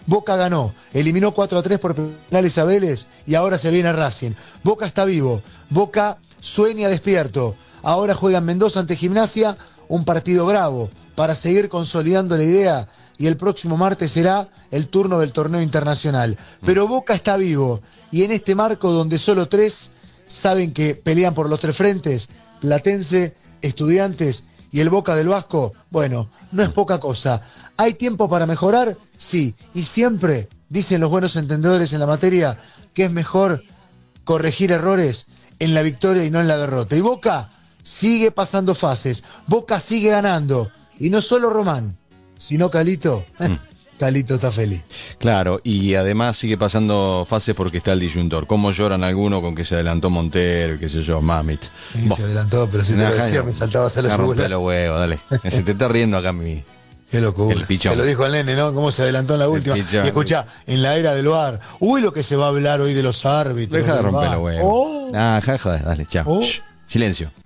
Boca ganó, eliminó 4-3 por penales a Vélez y ahora se viene a Racing. Boca está vivo, Boca sueña despierto. Ahora juega en Mendoza ante Gimnasia, un partido bravo para seguir consolidando la idea y el próximo martes será el turno del torneo internacional. Pero Boca está vivo y en este marco donde solo 3 saben que pelean por los 3 frentes, Platense, Estudiantes y el Boca del Vasco, bueno, no es poca cosa. ¿Hay tiempo para mejorar? Sí, y siempre, dicen los buenos entendedores en la materia, que es mejor corregir errores en la victoria y no en la derrota. Y Boca sigue pasando fases, Boca sigue ganando, y no solo Román, sino Calito. Calito está feliz. Claro, y además sigue pasando fases porque está el disyuntor. ¿Cómo lloran algunos con que se adelantó Montero y qué sé yo, mamit? Sí, se adelantó, pero si te lo decía me saltabas a la rompe los huevos, dale. Se te está riendo acá mi... Qué locura. El pichón. Te lo dijo el nene, ¿no? Cómo se adelantó en la última. Y escuchá, en la era del VAR. Uy, lo que se va a hablar hoy de los árbitros. Deja de romper los huevos. Oh. Ah, joder, dale, chao. Oh. Silencio.